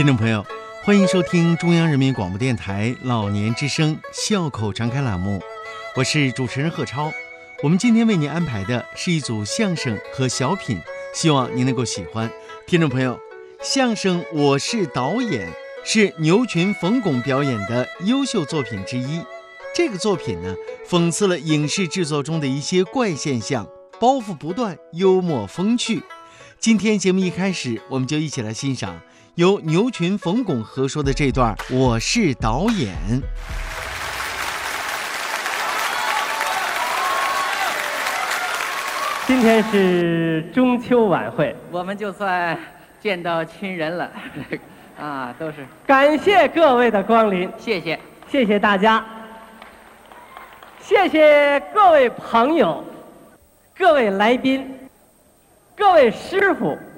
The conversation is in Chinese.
听众朋友，欢迎收听中央人民广播电台老年之声笑口常开栏目，我是主持人贺超。我们今天为您安排的是一组相声和小品，希望您能够喜欢。听众朋友，相声《我是导演》是牛群、冯巩表演的优秀作品之一。这个作品呢，讽刺了影视制作中的一些怪现象，包袱不断，幽默风趣。今天节目一开始，我们就一起来欣赏由牛群、冯巩合说的这段《我是导演》。 今天是中秋晚会， 我们就算见到亲人了啊，都是感谢各位的光临， 谢谢， 谢谢大家，谢谢各位朋友、各位来宾、各位师傅、